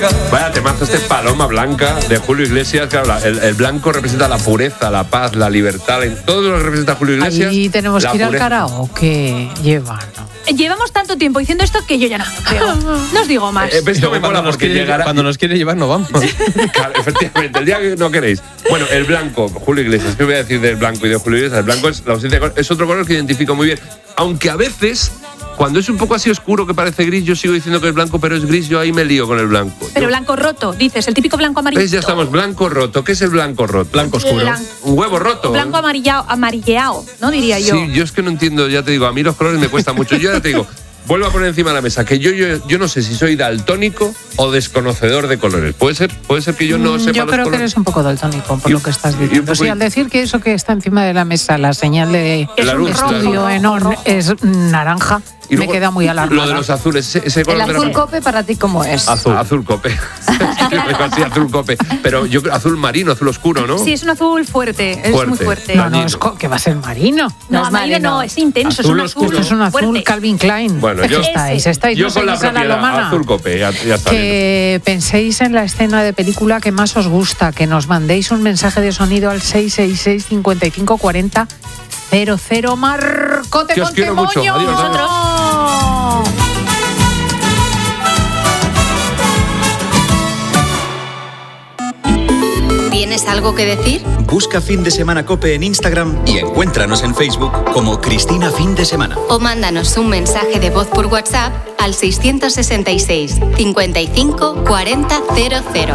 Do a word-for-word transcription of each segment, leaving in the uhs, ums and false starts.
Vaya temazo este Paloma Blanca de Julio Iglesias. Claro, el, el blanco representa la pureza, la paz, la libertad. En todo lo que representa Julio Iglesias. Ahí tenemos que ir pureza. al karaoke. Lleva, ¿no? Llevamos tanto tiempo diciendo esto que yo ya no creo. No os digo más. Eh, esto me mola porque quiere, llegará... cuando nos quiere llevar no vamos. Claro, efectivamente, el día que no queréis. Bueno, el blanco, Julio Iglesias, ¿qué voy a decir del blanco y de Julio Iglesias? El blanco es la ausencia de color, es otro color que identifico muy bien. Aunque a veces, cuando es un poco así oscuro que parece gris, yo sigo diciendo que es blanco, pero es gris, yo ahí me lío con el blanco. Pero yo, blanco roto, dices, el típico blanco amarillo. ¿Ves? Ya estamos, blanco roto. ¿Qué es el blanco roto? Blanco oscuro. Blan- Un huevo roto. Blanco amarillao, amarilleado, ¿no? Diría yo. Sí, yo es que no entiendo, ya te digo, a mí los colores me cuesta mucho. Yo ya te digo, vuelvo a poner encima de la mesa que yo, yo, yo no sé si soy daltónico o desconocedor de colores. ¿Puede ser? ¿Puede ser que yo no Mm, sepa Yo los creo que colores? eres un poco daltónico por Y- lo que estás y un diciendo. poco- Sí, al decir que eso que está encima de la mesa, la señal de Es La un luz, rojo, estudio rojo, en on rojo. es naranja, Y me luego, queda muy alarmada. Lo de los azules, ese, ese El color de la- azul cope para ti, ¿cómo es? Azul. Azul cope. Sí, azul cope. Pero yo creo azul marino, azul oscuro, ¿no? Sí, es un azul fuerte, es Fuerte. muy fuerte. No, no, es co- que va a ser marino. No, No es amarillo marino. no, es intenso, Azul es un azul. oscuro. Esto es un azul fuerte. Calvin Klein. Bueno, yo- estáis, estáis, Yo no con la seguís a la propiedad, lomana. azul cope, ya, ya está bien. Que penséis en la escena de película que más os gusta, que nos mandéis un mensaje de sonido al seis seis seis, cinco cinco cuatro cero cero cero. Marcote Que os con quiero mucho. Temoño. Adiós, Nosotros. ¿Tienes algo que decir? Busca Fin de Semana Cope en Instagram y encuéntranos en Facebook como Cristina Fin de Semana. O mándanos un mensaje de voz por WhatsApp al seiscientos sesenta y seis, cincuenta y cinco, cuarenta, cero cero.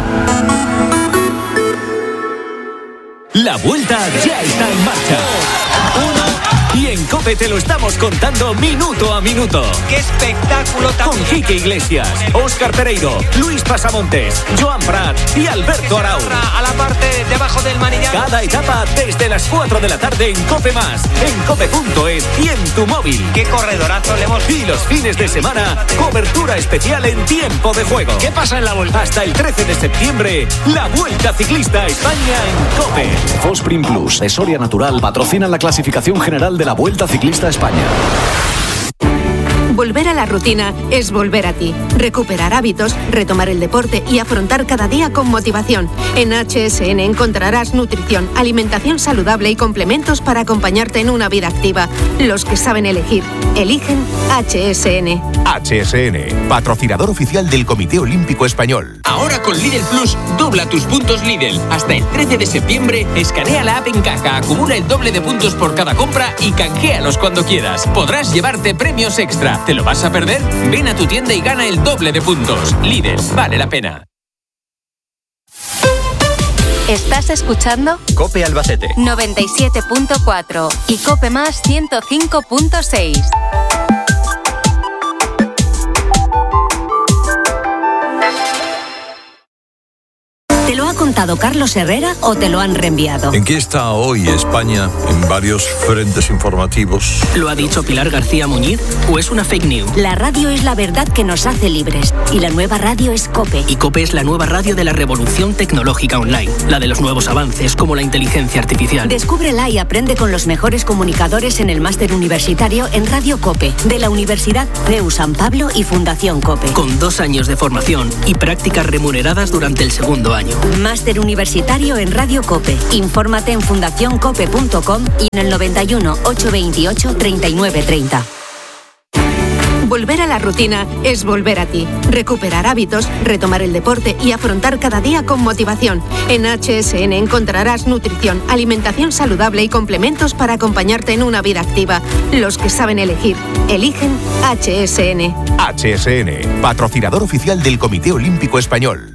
La vuelta ya está en marcha. Y en COPE te lo estamos contando minuto a minuto. ¡Qué espectáculo tan Con Quique Iglesias, Óscar Pereiro, Luis Pasamontes, Joan Prat y Alberto Arau. a la parte debajo del manillar! Cada etapa desde las cuatro de la tarde en COPE Más, en cope punto es y en tu móvil. ¡Qué corredorazo le hemos... Y los fines de semana, cobertura especial en tiempo de juego. ¿Qué pasa en la vuelta? Hasta el trece de septiembre, la Vuelta Ciclista a España en COPE. Fosprin Plus de Soria Natural patrocina la clasificación general de la Vuelta Ciclista a España. Volver a la rutina es volver a ti. Recuperar hábitos, retomar el deporte y afrontar cada día con motivación. En H S N encontrarás nutrición, alimentación saludable y complementos para acompañarte en una vida activa. Los que saben elegir, eligen H S N. H S N, patrocinador oficial del Comité Olímpico Español. Ahora con Lidl Plus, dobla tus puntos Lidl. Hasta el trece de septiembre, escanea la app en caja, acumula el doble de puntos por cada compra y canjealos cuando quieras. Podrás llevarte premios extra. ¿Te lo vas a perder? Ven a tu tienda y gana el doble de puntos. Lidl, vale la pena. ¿Estás escuchando? Cope Albacete. noventa y siete punto cuatro y Cope Más ciento cinco punto seis. ¿Te lo ha contado Carlos Herrera o te lo han reenviado? ¿En qué está hoy España en varios frentes informativos? ¿Lo ha dicho Pilar García Muñiz o es una fake news? La radio es la verdad que nos hace libres y la nueva radio es COPE. Y COPE es la nueva radio de la revolución tecnológica online, la de los nuevos avances como la inteligencia artificial. Descúbrela y aprende con los mejores comunicadores en el máster universitario en Radio COPE, de la Universidad C E U San Pablo y Fundación COPE. Con dos años de formación y prácticas remuneradas durante el segundo año. Máster universitario en Radio COPE. Infórmate en fundación cope punto com y en el noventa y uno, ochocientos veintiocho, treinta y nueve treinta. Volver a la rutina es volver a ti. Recuperar hábitos, retomar el deporte y afrontar cada día con motivación. En H S N encontrarás nutrición, alimentación saludable y complementos para acompañarte en una vida activa. Los que saben elegir, eligen H S N. H S N, patrocinador oficial del Comité Olímpico Español.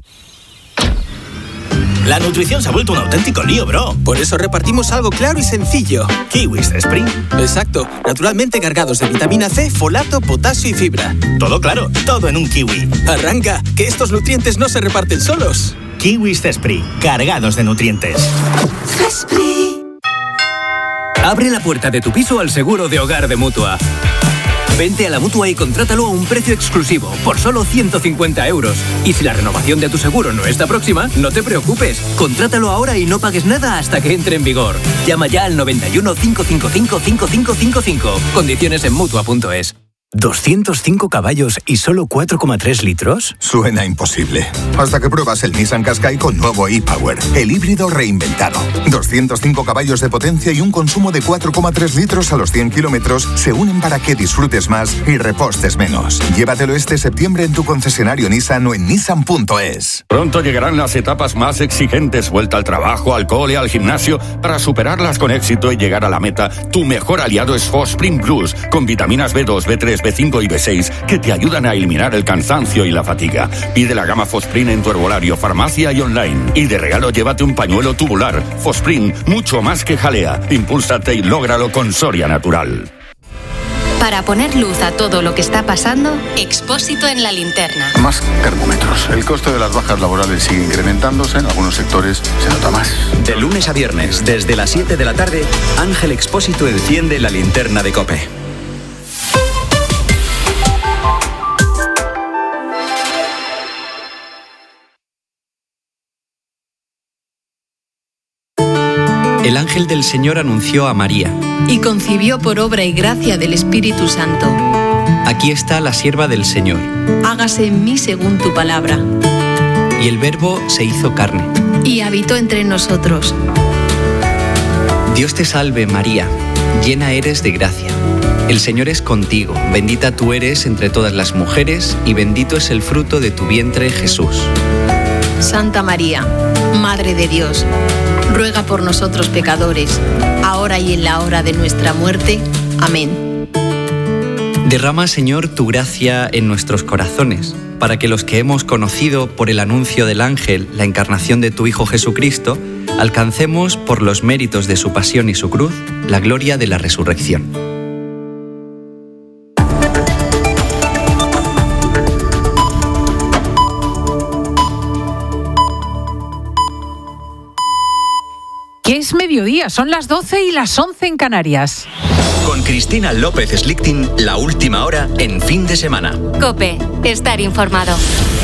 La nutrición se ha vuelto un auténtico lío, bro. Por eso repartimos algo claro y sencillo. Kiwis de Spring. Exacto, naturalmente cargados de vitamina C, folato, potasio y fibra. Todo claro, todo en un kiwi. Arranca, que estos nutrientes no se reparten solos. Kiwis de Spring, cargados de nutrientes. Abre la puerta de tu piso al seguro de hogar de Mutua. Vente a la Mutua y contrátalo a un precio exclusivo, por solo ciento cincuenta euros. Y si la renovación de tu seguro no está próxima, no te preocupes. Contrátalo ahora y no pagues nada hasta que entre en vigor. Llama ya al noventa y uno, cinco cinco cinco, cinco cinco cinco cinco. Condiciones en Mutua punto es. ¿doscientos cinco caballos y solo cuatro coma tres litros? Suena imposible. Hasta que pruebas el Nissan Qashqai con nuevo e-Power, el híbrido reinventado. doscientos cinco caballos de potencia y un consumo de cuatro coma tres litros a los cien kilómetros se unen para que disfrutes más y repostes menos. Llévatelo este septiembre en tu concesionario Nissan o en nissan punto es. Pronto llegarán las etapas más exigentes, vuelta al trabajo, al cole, al gimnasio. Para superarlas con éxito y llegar a la meta, tu mejor aliado es Fosprint Plus, con vitaminas B dos, B tres, B cinco y B seis que te ayudan a eliminar el cansancio y la fatiga. Pide la gama Fosprint en tu herbolario, farmacia y online. Y de regalo llévate un pañuelo tubular. Fosprint, mucho más que jalea. Impúlsate y lógralo con Soria Natural. Para poner luz a todo lo que está pasando, Expósito en la linterna. Más termómetros. El coste de las bajas laborales sigue incrementándose. En algunos sectores se nota más. De lunes a viernes, desde las siete de la tarde, Ángel Expósito enciende la linterna de COPE. El ángel del Señor anunció a María. Y concibió por obra y gracia del Espíritu Santo. Aquí está la sierva del Señor. Hágase en mí según tu palabra. Y el Verbo se hizo carne. Y habitó entre nosotros. Dios te salve, María, llena eres de gracia. El Señor es contigo, bendita tú eres entre todas las mujeres, y bendito es el fruto de tu vientre, Jesús. Santa María, Madre de Dios, ruega por nosotros pecadores, ahora y en la hora de nuestra muerte. Amén. Derrama, Señor, tu gracia en nuestros corazones, para que los que hemos conocido por el anuncio del ángel la encarnación de tu Hijo Jesucristo, alcancemos, por los méritos de su pasión y su cruz, la gloria de la resurrección. Que es mediodía, son las doce y las once en Canarias. Con Cristina López Slichting, la última hora en fin de semana. COPE, estar informado.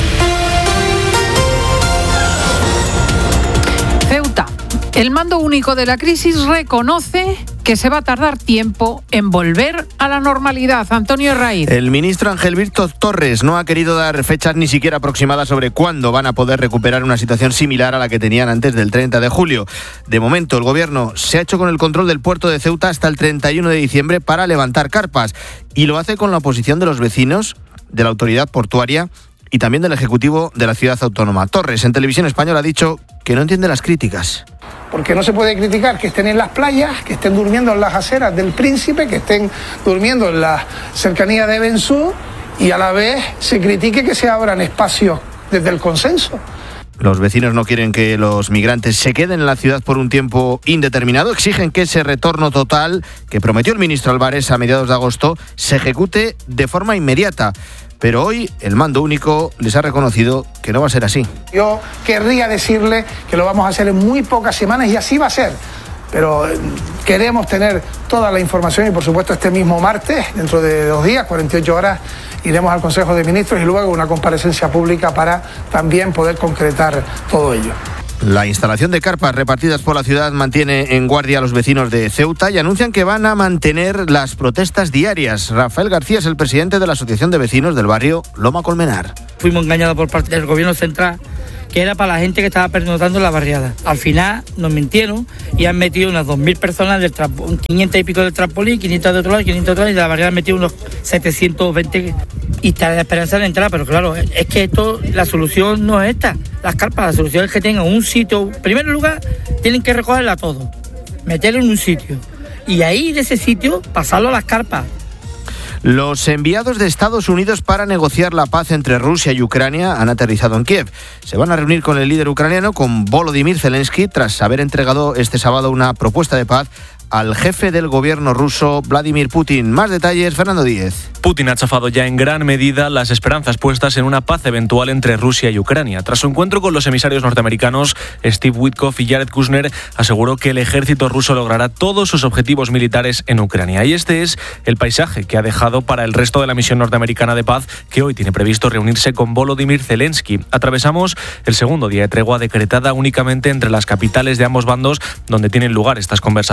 Ceuta. El mando único de la crisis reconoce que se va a tardar tiempo en volver a la normalidad. Antonio Herraiz. El ministro Ángel Víctor Torres no ha querido dar fechas ni siquiera aproximadas sobre cuándo van a poder recuperar una situación similar a la que tenían antes del treinta de julio. De momento, el gobierno se ha hecho con el control del puerto de Ceuta hasta el treinta y uno de diciembre para levantar carpas, y lo hace con la oposición de los vecinos, de la autoridad portuaria y también del Ejecutivo de la ciudad autónoma. Torres, en Televisión Española, ha dicho que no entiende las críticas. Porque no se puede criticar que estén en las playas, que estén durmiendo en las aceras del Príncipe, que estén durmiendo en la cercanía de Bensú, y a la vez se critique que se abran espacios desde el consenso. Los vecinos no quieren que los migrantes se queden en la ciudad por un tiempo indeterminado. Exigen que ese retorno total que prometió el ministro Álvarez a mediados de agosto se ejecute de forma inmediata. Pero hoy el mando único les ha reconocido que no va a ser así. Yo querría decirle que lo vamos a hacer en muy pocas semanas, y así va a ser. Pero queremos tener toda la información, y por supuesto este mismo martes, dentro de dos días, cuarenta y ocho horas, iremos al Consejo de Ministros y luego una comparecencia pública para también poder concretar todo ello. La instalación de carpas repartidas por la ciudad mantiene en guardia a los vecinos de Ceuta y anuncian que van a mantener las protestas diarias. Rafael García es el presidente de la Asociación de Vecinos del barrio Loma Colmenar. Fuimos engañados por parte del gobierno central, que era para la gente que estaba pernoctando en la barriada. Al final nos mintieron y han metido unas dos mil personas, del quinientas y pico del trampolín, quinientas de otro lado, quinientas de otro lado, y de la barriada han metido unos setecientos veinte, y está la esperanza de entrar. Pero claro, es que esto, la solución no es esta, las carpas, la solución es que tengan un sitio. En primer lugar, tienen que recogerla todo, meterlo en un sitio, y ahí de ese sitio pasarlo a las carpas. Los enviados de Estados Unidos para negociar la paz entre Rusia y Ucrania han aterrizado en Kiev. Se van a reunir con el líder ucraniano, con Volodymyr Zelensky, tras haber entregado este sábado una propuesta de paz al jefe del gobierno ruso, Vladimir Putin. Más detalles, Fernando Díez. Putin ha chafado ya en gran medida las esperanzas puestas en una paz eventual entre Rusia y Ucrania. Tras su encuentro con los emisarios norteamericanos, Steve Witkoff y Jared Kushner aseguró que el ejército ruso logrará todos sus objetivos militares en Ucrania. Y este es el paisaje que ha dejado para el resto de la misión norteamericana de paz, que hoy tiene previsto reunirse con Volodymyr Zelensky. Atravesamos el segundo día de tregua decretada únicamente entre las capitales de ambos bandos, donde tienen lugar estas conversaciones de paz.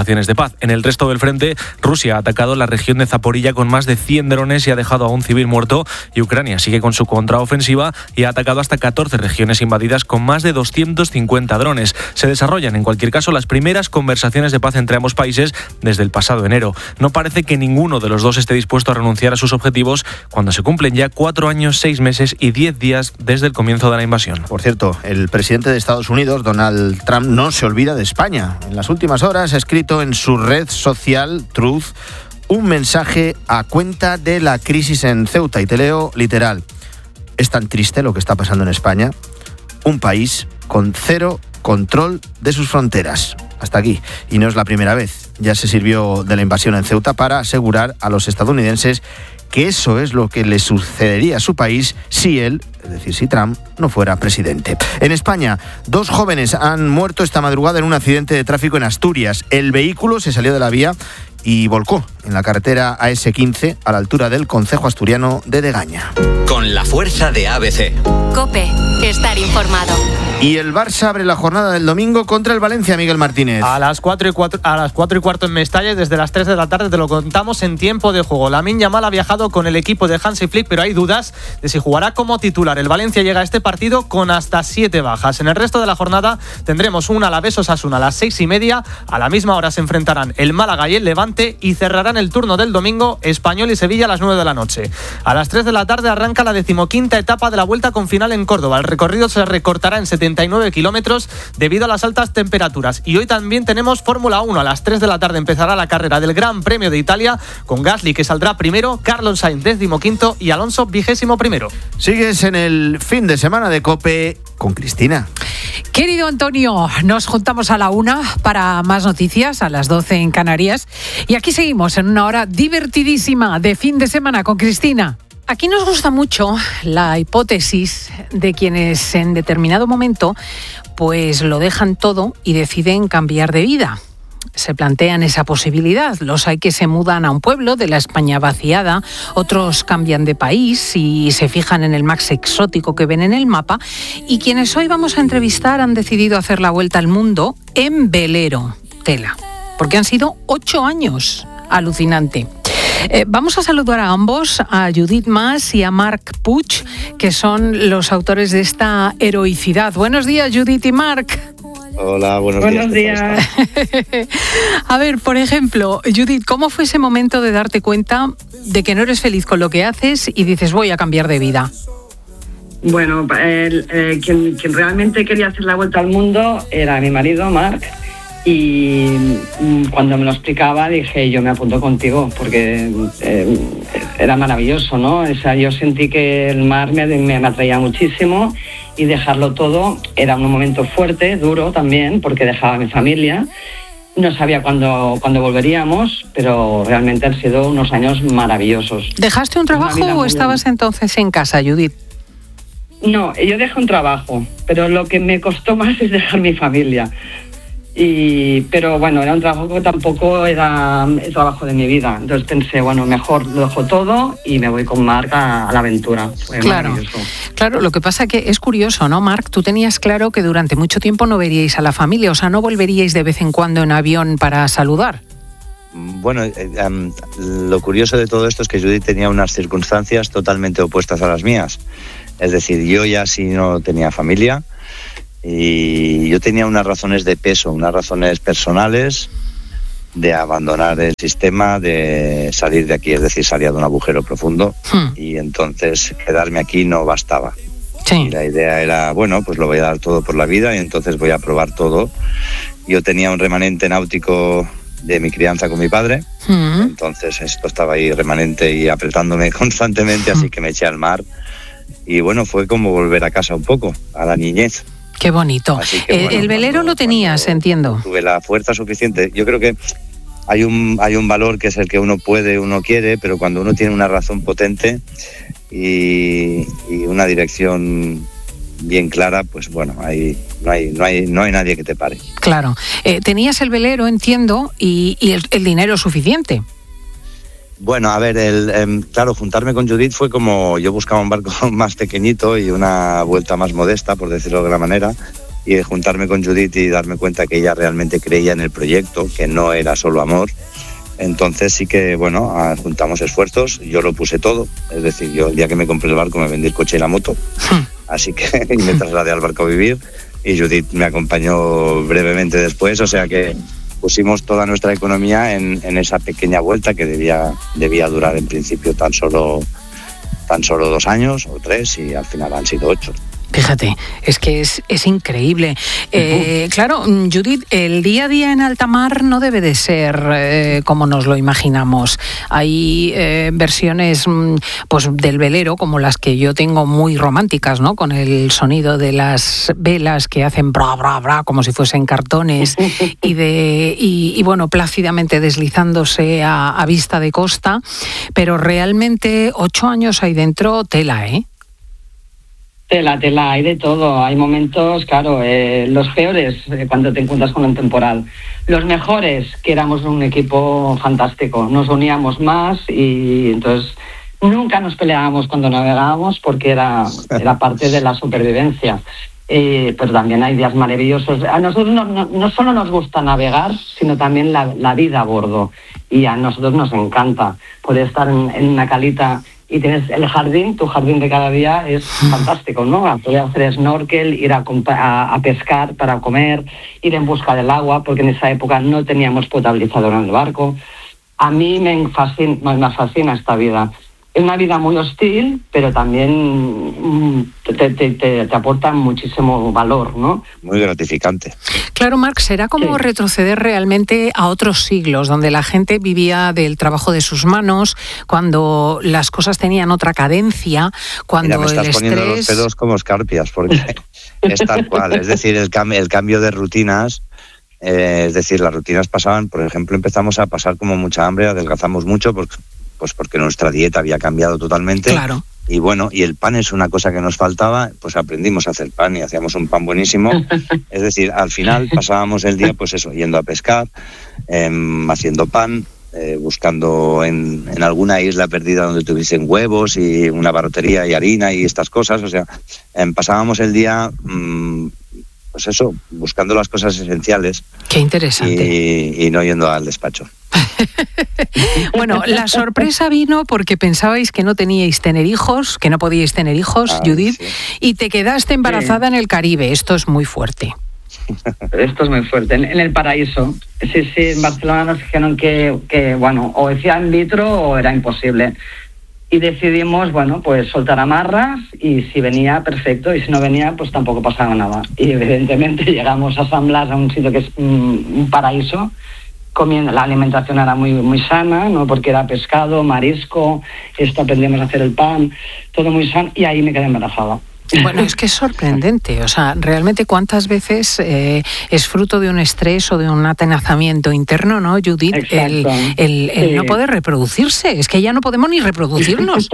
paz. En el resto del frente, Rusia ha atacado la región de Zaporilla con más de cien drones y ha dejado a un civil muerto, y Ucrania sigue con su contraofensiva y ha atacado hasta catorce regiones invadidas con más de doscientos cincuenta drones. Se desarrollan, en cualquier caso, las primeras conversaciones de paz entre ambos países desde el pasado enero. No parece que ninguno de los dos esté dispuesto a renunciar a sus objetivos cuando se cumplen ya cuatro años, seis meses y diez días desde el comienzo de la invasión. Por cierto, el presidente de Estados Unidos, Donald Trump, no se olvida de España. En las últimas horas ha escrito en su red social Truth un mensaje a cuenta de la crisis en Ceuta, y te leo literal. Es tan triste lo que está pasando en España, un país con cero control de sus fronteras. Hasta aquí. Y no es la primera vez. Ya se sirvió de la invasión en Ceuta para asegurar a los estadounidenses que eso es lo que le sucedería a su país si él, es decir, si Trump, no fuera presidente. En España, dos jóvenes han muerto esta madrugada en un accidente de tráfico en Asturias. El vehículo se salió de la vía y volcó en la carretera A ese quince a la altura del concejo asturiano de Degaña. Con la fuerza de A B C. COPE, estar informado. Y el Barça abre la jornada del domingo contra el Valencia, Miguel Martínez. A las cuatro y cuatro, a las cuatro y cuarto en Mestalla, y desde las tres de la tarde te lo contamos en tiempo de juego. Lamine Yamal ha viajado con el equipo de Hansi Flick, pero hay dudas de si jugará como titular. El Valencia llega a este partido con hasta siete bajas. En el resto de la jornada tendremos un Alavés Osasuna a las seis y media. A la misma hora se enfrentarán el Málaga y el Levante, y cerrarán el turno del domingo Español y Sevilla a las nueve de la noche. A las tres de la tarde arranca la decimoquinta etapa de la Vuelta con final en Córdoba. El recorrido se recortará en setenta y nueve kilómetros debido a las altas temperaturas. Y hoy también tenemos Fórmula uno. A las tres de la tarde empezará la carrera del Gran Premio de Italia, con Gasly, que saldrá primero, Carlos Sainz decimoquinto y Alonso vigésimo primero. Sigues en el fin de semana de COPE con Cristina. Querido Antonio, nos juntamos a la una para más noticias, a las doce en Canarias. Y aquí seguimos en una hora divertidísima de fin de semana con Cristina. Aquí nos gusta mucho la hipótesis de quienes en determinado momento pues lo dejan todo y deciden cambiar de vida. Se plantean esa posibilidad. Los hay que se mudan a un pueblo de la España vaciada, otros cambian de país y se fijan en el más exótico que ven en el mapa, y quienes hoy vamos a entrevistar han decidido hacer la vuelta al mundo en velero. Tela, porque han sido ocho años. Alucinante. Eh, vamos a saludar a ambos, a Judith Mas y a Marc Puig, que son los autores de esta heroicidad. Buenos días, Judith y Marc. Hola, buenos, buenos días. días. A ver, por ejemplo, Judith, ¿cómo fue ese momento de darte cuenta de que no eres feliz con lo que haces y dices voy a cambiar de vida? Bueno, el, eh, quien, quien realmente quería hacer la vuelta al mundo era mi marido, Marc. Y cuando me lo explicaba dije, yo me apunto contigo, porque eh, era maravilloso, ¿no? O sea, yo sentí que el mar me, me, me atraía muchísimo, y dejarlo todo era un momento fuerte, duro también, porque dejaba a mi familia. No sabía cuándo, cuándo volveríamos, pero realmente han sido unos años maravillosos. ¿Dejaste un trabajo o estabas entonces en casa, Judith? No, yo dejé un trabajo, pero lo que me costó más es dejar mi familia. Y, pero bueno, era un trabajo que tampoco era el trabajo de mi vida. Entonces pensé, bueno, mejor lo dejo todo y me voy con Marc a, a la aventura. Fue claro, claro, lo que pasa que es curioso, ¿no, Marc? Tú tenías claro que durante mucho tiempo no veríais a la familia, o sea, no volveríais de vez en cuando en avión para saludar. Bueno, eh, um, lo curioso de todo esto es que Judith tenía unas circunstancias totalmente opuestas a las mías. Es decir, yo ya sí no tenía familia, y yo tenía unas razones de peso, unas razones personales de abandonar el sistema, de salir de aquí, es decir, salía de un agujero profundo, hmm. y entonces quedarme aquí no bastaba. Sí. Y la idea era, bueno, pues lo voy a dar todo por la vida y entonces voy a probar todo. Yo tenía un remanente náutico de mi crianza con mi padre, hmm. entonces esto estaba ahí remanente y apretándome constantemente, hmm. así que me eché al mar y bueno, fue como volver a casa un poco, a la niñez. Qué bonito. Que, el, bueno, el velero cuando, lo tenías, entiendo. Tuve la fuerza suficiente. Yo creo que hay un hay un valor que es el que uno puede, uno quiere, pero cuando uno tiene una razón potente y, y una dirección bien clara, pues bueno, hay, no hay no hay no hay nadie que te pare. Claro. Eh, tenías el velero, entiendo, y, y el, el dinero suficiente. Bueno, a ver, el, eh, claro, juntarme con Judith fue como yo buscaba un barco más pequeñito y una vuelta más modesta, por decirlo de alguna manera, y de juntarme con Judith y darme cuenta que ella realmente creía en el proyecto, que no era solo amor. Entonces sí que, bueno, juntamos esfuerzos, yo lo puse todo, es decir, yo el día que me compré el barco me vendí el coche y la moto, así que y me trasladé al barco a vivir, y Judith me acompañó brevemente después, o sea que pusimos toda nuestra economía en, en esa pequeña vuelta que debía, debía durar en principio tan solo, tan solo dos años o tres, y al final han sido ocho. Fíjate, es que es, es increíble. Eh, claro, Judith, el día a día en alta mar no debe de ser eh, como nos lo imaginamos. Hay eh, versiones pues del velero, como las que yo tengo, muy románticas, ¿no? Con el sonido de las velas que hacen bra, bra, bra, como si fuesen cartones, y, de, y, y bueno, plácidamente deslizándose a, a vista de costa. Pero realmente ocho años ahí dentro, tela, ¿eh? Tela, tela, hay de todo. Hay momentos, claro, eh, los peores eh, cuando te encuentras con un temporal. Los mejores, que éramos un equipo fantástico. Nos uníamos más y entonces nunca nos peleábamos cuando navegábamos porque era, era parte de la supervivencia. Eh, pero también hay días maravillosos. A nosotros no, no, no solo nos gusta navegar, sino también la, la vida a bordo. Y a nosotros nos encanta poder estar en, en una calita y tienes el jardín, tu jardín de cada día es fantástico, ¿no? Poder hacer snorkel, ir a, a, a pescar para comer, ir en busca del agua, porque en esa época no teníamos potabilizador en el barco. A mí me fascina, me fascina esta vida. Es una vida muy hostil, pero también te, te, te, te aporta muchísimo valor, ¿no? Muy gratificante. Claro, Marc, será como sí. retroceder realmente a otros siglos, donde la gente vivía del trabajo de sus manos, cuando las cosas tenían otra cadencia, cuando Mira, me estás el poniendo estrés... los pelos como escarpias, porque es tal cual. Es decir, el, cam- el cambio de rutinas... Eh, es decir, las rutinas pasaban, por ejemplo, empezamos a pasar como mucha hambre, adelgazamos mucho, porque, pues porque nuestra dieta había cambiado totalmente. Claro. Y bueno, y el pan es una cosa que nos faltaba, pues aprendimos a hacer pan y hacíamos un pan buenísimo. Es decir, al final pasábamos el día, pues eso, yendo a pescar, eh, haciendo pan, eh, buscando en, en alguna isla perdida donde tuviesen huevos y una barrotería y harina y estas cosas. O sea, eh, pasábamos el día... Mmm, pues eso, buscando las cosas esenciales. Qué interesante. Y, y no yendo al despacho. Bueno, la sorpresa vino porque pensabais que no teníais tener hijos, que no podíais tener hijos, ah, Judith, sí. y te quedaste embarazada sí. en el Caribe. Esto es muy fuerte. Esto es muy fuerte. En, en el paraíso. Sí, sí, en Barcelona nos dijeron que, que, bueno, o decía in vitro o era imposible. Y decidimos, bueno, pues soltar amarras y si venía, perfecto, y si no venía, pues tampoco pasaba nada. Y evidentemente llegamos a San Blas, a un sitio que es un, un paraíso, comiendo, la alimentación era muy, muy sana, ¿no? Porque era pescado, marisco, esto aprendimos a hacer el pan, todo muy sano, y ahí me quedé embarazada. Bueno, es que es sorprendente, o sea, realmente cuántas veces eh, es fruto de un estrés o de un atenazamiento interno, ¿no, Judith? El, el, el sí. no poder reproducirse, es que ya no podemos ni reproducirnos.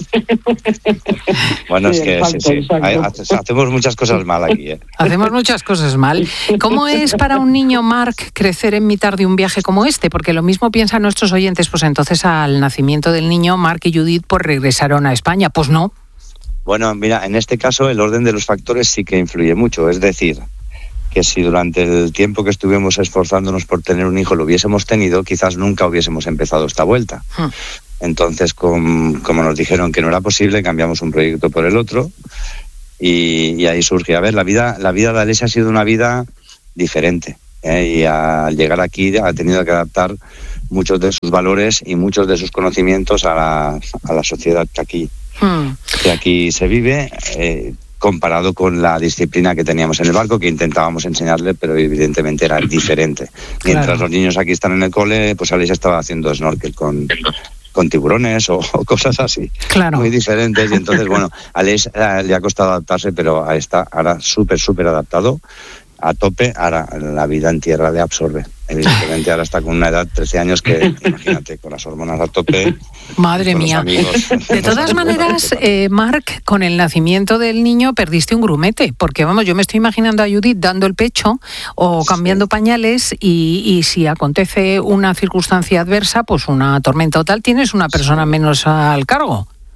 Bueno, sí, es que exacto, sí, sí. exacto. Hay, hacemos muchas cosas mal aquí. ¿eh? Hacemos muchas cosas mal. ¿Cómo es para un niño, Marc, crecer en mitad de un viaje como este? Porque lo mismo piensan nuestros oyentes, pues entonces al nacimiento del niño, Marc y Judith pues regresaron a España. Pues no. Bueno, mira, en este caso el orden de los factores sí que influye mucho. Es decir, que si durante el tiempo que estuvimos esforzándonos por tener un hijo lo hubiésemos tenido, quizás nunca hubiésemos empezado esta vuelta. Hmm. Entonces, com, como nos dijeron que no era posible, cambiamos un proyecto por el otro y, y ahí surge. A ver, la vida, la vida de Alesia ha sido una vida diferente, ¿eh? Y al llegar aquí ha tenido que adaptar muchos de sus valores y muchos de sus conocimientos a la, a la sociedad que aquí Hmm. que aquí se vive, eh, comparado con la disciplina que teníamos en el barco, que intentábamos enseñarle, pero evidentemente era diferente. Mientras claro. los niños aquí están en el cole, pues Alicia estaba haciendo snorkel con, con tiburones o, o cosas así, claro. muy diferentes. Y entonces, bueno, a Alicia le ha costado adaptarse, pero a esta ahora súper, súper adaptado, a tope. Ahora la vida en tierra le absorbe. Evidentemente ahora está con una edad de trece años que, imagínate, con las hormonas a tope. Madre mía. Amigos, de todas maneras, eh, Marc, con el nacimiento del niño perdiste un grumete, porque vamos, yo me estoy imaginando a Judith dando el pecho o cambiando sí. pañales y, y si acontece una circunstancia adversa, pues una tormenta o tal, tienes una persona menos al cargo.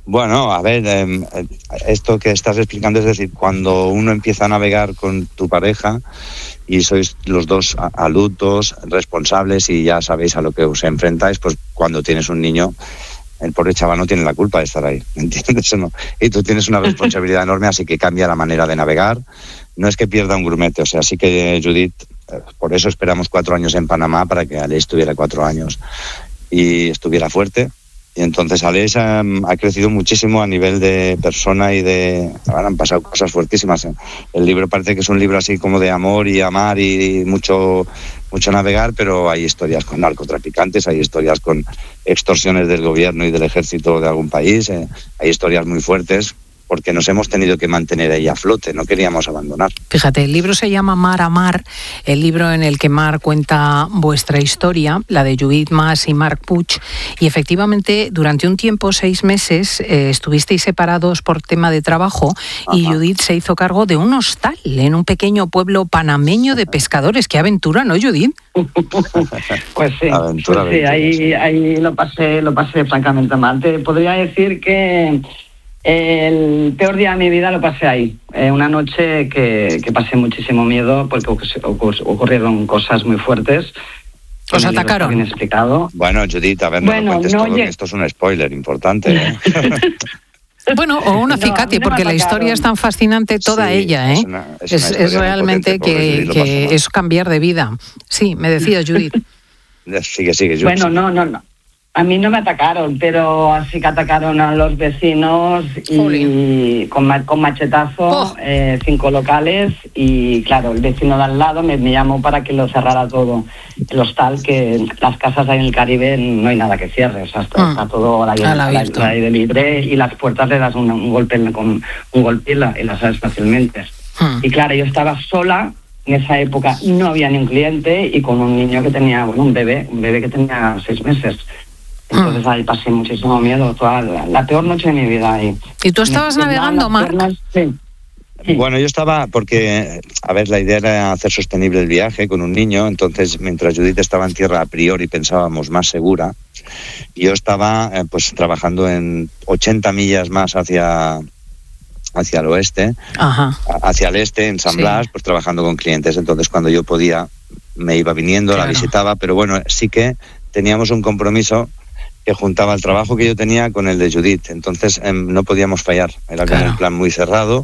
Bueno, a ver, eh, esto que estás explicando, es decir, cuando uno empieza a navegar con tu pareja y sois los dos adultos, responsables y ya sabéis a lo que os enfrentáis, pues cuando tienes un niño, el pobre chaval no tiene la culpa de estar ahí, ¿entiendes? ¿No? Y tú tienes una responsabilidad enorme, así que cambia la manera de navegar. No es que pierda un grumete, o sea, sí que Judith, por eso esperamos cuatro años en Panamá, para que Aleix tuviera cuatro años y estuviera fuerte. Y entonces Aleix ha, ha crecido muchísimo a nivel de persona y de... Ahora han pasado cosas fuertísimas. El libro parece que es un libro así como de amor y amar y mucho, mucho navegar, pero hay historias con narcotraficantes, hay historias con extorsiones del gobierno y del ejército de algún país, eh, hay historias muy fuertes, porque nos hemos tenido que mantener ahí a flote, no queríamos abandonar. Fíjate, el libro se llama Mar a Mar, el libro en el que Mar cuenta vuestra historia, la de Judith Mas y Marc Puig, y efectivamente durante un tiempo, seis meses, eh, estuvisteis separados por tema de trabajo. Ajá. Y Judith se hizo cargo de un hostal en un pequeño pueblo panameño de pescadores. ¡Qué aventura!, ¿no, Judith? Pues sí, aventura, pues sí, ahí, ahí lo pasé, lo pasé francamente mal. Te podría decir que el peor día de mi vida lo pasé ahí. Eh, una noche que, que pasé muchísimo miedo porque ocurrieron cosas muy fuertes. ¿Os atacaron? Bien explicado. Bueno, Judith, a ver, no bueno, lo cuentes no todo, que esto es un spoiler importante, ¿eh? Bueno, o un acicate, no, porque la historia es tan fascinante toda sí, ella, ¿eh? Es, una, es, es, es realmente potente, que, que es cambiar de vida. Sí, me decía Judith. Sigue, sigue, Judith. Bueno, no, no, no. A mí no me atacaron, pero sí que atacaron a los vecinos y con, con machetazo, oh. eh, cinco locales, y claro, el vecino de al lado me, me llamó para que lo cerrara todo. El hostal, que las casas ahí en el Caribe no hay nada que cierre, o sea, está, mm. está todo al aire, al aire libre, y las puertas le das un, un golpe con un golpe y, la, y las abres fácilmente. Mm. Y claro, yo estaba sola. En esa época no había ni un cliente y con un niño que tenía, bueno, un bebé, un bebé que tenía seis meses. Entonces ahí pasé muchísimo miedo, toda la, la peor noche de mi vida ahí. ¿Y tú estabas me, navegando, Marc? Sí. Sí. Bueno, yo estaba, porque, a ver, la idea era hacer sostenible el viaje con un niño, entonces mientras Judith estaba en tierra a priori pensábamos más segura, yo estaba eh, pues trabajando en ochenta millas más hacia... hacia el oeste, Ajá. hacia el este, en San Blas, sí. Pues trabajando con clientes. Entonces cuando yo podía me iba viniendo, claro. La visitaba, pero bueno, sí que teníamos un compromiso que juntaba el trabajo que yo tenía con el de Judith, entonces eh, no podíamos fallar, era claro. Con el plan muy cerrado,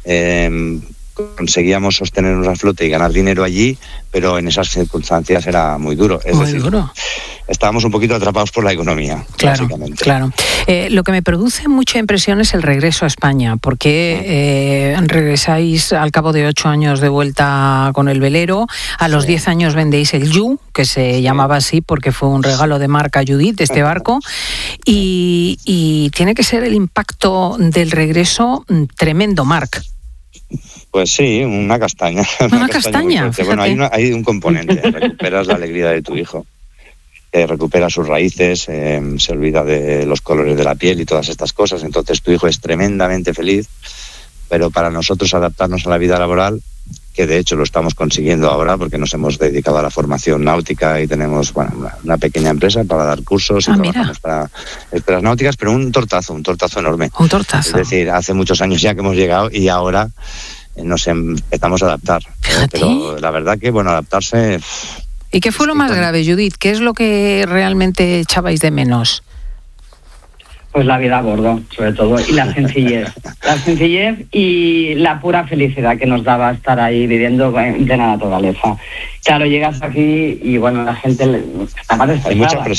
eh, conseguíamos sostenernos a flote y ganar dinero allí, pero en esas circunstancias era muy duro. Es muy decir, duro. Estábamos un poquito atrapados por la economía, claro, básicamente. Claro. Eh, lo que me produce mucha impresión es el regreso a España, porque eh, regresáis al cabo de ocho años de vuelta con el velero, a los sí. diez años vendéis el Yu, que se sí. llamaba así porque fue un regalo de marca Judith, este barco, y, y tiene que ser el impacto del regreso tremendo, Marc. Pues sí, una castaña. Una, una castaña, castaña bueno, hay, una, hay un componente, recuperas la alegría de tu hijo, eh, recupera sus raíces, eh, se olvida de los colores de la piel y todas estas cosas, entonces tu hijo es tremendamente feliz, pero para nosotros adaptarnos a la vida laboral, que de hecho lo estamos consiguiendo ahora porque nos hemos dedicado a la formación náutica y tenemos bueno, una, una pequeña empresa para dar cursos y ah, trabajamos mira. para escuelas náuticas, pero un tortazo, un tortazo enorme. Un tortazo. Es decir, hace muchos años ya que hemos llegado y ahora nos empezamos a adaptar. Fíjate. Pero la verdad que, bueno, adaptarse... ¿Y qué fue lo más grave, Judith? ¿Qué es lo que realmente echabais de menos? Pues la vida a bordo, sobre todo, y la sencillez. La sencillez y la pura felicidad que nos daba estar ahí viviendo en plena naturaleza. Claro, llegas aquí y, bueno, la gente estaba desesperada.